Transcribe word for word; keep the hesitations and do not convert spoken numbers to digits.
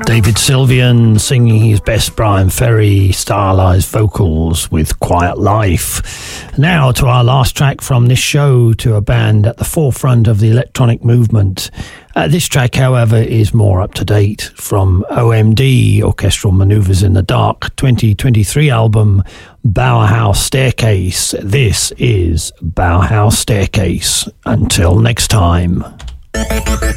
David Sylvian singing his best Brian Ferry stylized vocals with Quiet Life. Now to our last track from this show, to a band at the forefront of the electronic movement. Uh, this track, however, is more up to date, from O M D, Orchestral Maneuvers in the Dark, twenty twenty-three album Bauhaus Staircase. This is Bauhaus Staircase. Until next time.